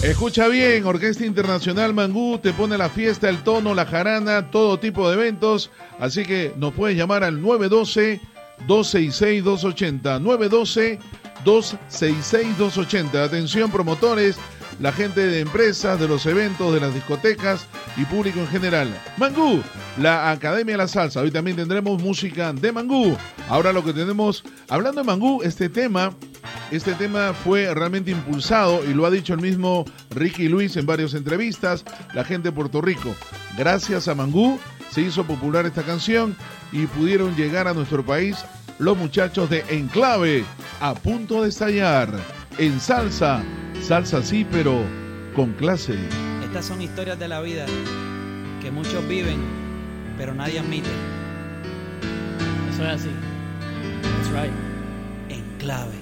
Escucha bien, Orquesta Internacional Mangú te pone la fiesta, el tono, la jarana, todo tipo de eventos, así que nos puedes llamar al 912-266-280, 912-266-280. Atención promotores, la gente de empresas, de los eventos, de las discotecas y público en general. Mangú, la Academia de la Salsa. Hoy también tendremos música de Mangú. Ahora lo que tenemos, hablando de Mangú, este tema fue realmente impulsado y lo ha dicho el mismo Ricky Luis en varias entrevistas, la gente de Puerto Rico. Gracias a Mangú se hizo popular esta canción y pudieron llegar a nuestro país los muchachos de Enclave, a punto de estallar en salsa. Salsa sí, pero con clase. Estas son historias de la vida que muchos viven, pero nadie admite. Eso es así. That's right. Enclave.